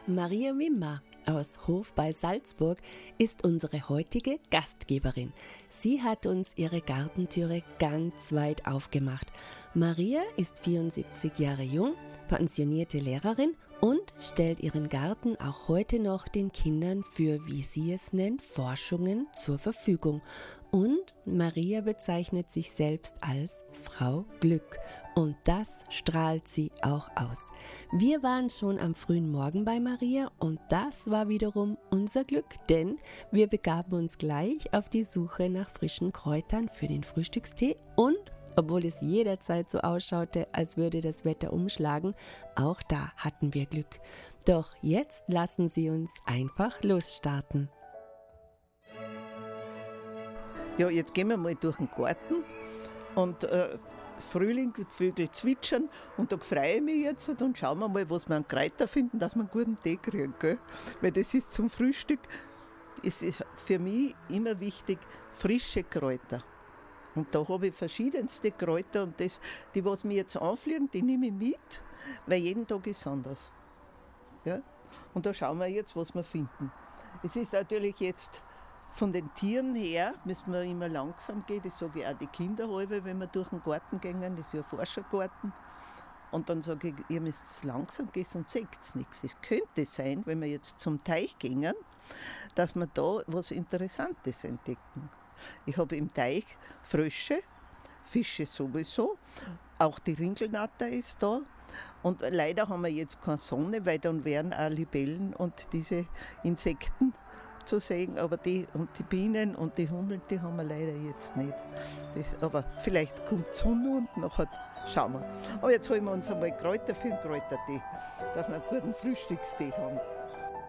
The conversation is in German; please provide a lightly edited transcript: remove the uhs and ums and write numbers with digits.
Maria Wimmer aus Hof bei Salzburg ist unsere heutige Gastgeberin. Sie hat uns ihre Gartentüre ganz weit aufgemacht. Maria ist 74 Jahre jung, pensionierte Lehrerin und stellt ihren Garten auch heute noch den Kindern für, wie sie es nennt, Forschungen zur Verfügung. Und Maria bezeichnet sich selbst als Frau Glück. Und das strahlt sie auch aus. Wir waren schon am frühen Morgen bei Maria und das war wiederum unser Glück, denn wir begaben uns gleich auf die Suche nach frischen Kräutern für den Frühstückstee und obwohl es jederzeit so ausschaute, als würde das Wetter umschlagen, auch da hatten wir Glück. Doch jetzt lassen Sie uns einfach losstarten. Ja, jetzt gehen wir mal durch den Garten und Frühling, die Vögel zwitschern und da freue ich mich jetzt und schauen wir mal, was wir an Kräuter finden, dass wir einen guten Tee kriegen. Gell? Weil das ist zum Frühstück, ist für mich immer wichtig, frische Kräuter. Und da habe ich verschiedenste Kräuter und die, was mir jetzt anfliegen, die nehme ich mit, weil jeden Tag ist anders. Ja? Und da schauen wir jetzt, was wir finden. Es ist natürlich jetzt von den Tieren her, müssen wir immer langsam gehen, das sage ich auch die Kinder halbe, wenn wir durch den Garten gehen, das ist ja ein Forschergarten. Und dann sage ich, ihr müsst langsam gehen, sonst seht ihr nichts. Es könnte sein, wenn wir jetzt zum Teich gehen, dass wir da was Interessantes entdecken. Ich habe im Teich Frösche, Fische sowieso, auch die Ringelnatter ist da. Und leider haben wir jetzt keine Sonne, weil dann wären auch Libellen und diese Insekten zu sehen. Aber die Bienen und die Hummeln, die haben wir leider jetzt nicht. Aber vielleicht kommt die Sonne und nachher schauen wir. Aber jetzt holen wir uns einmal Kräuter für einen Kräutertee, dass wir einen guten Frühstückstee haben.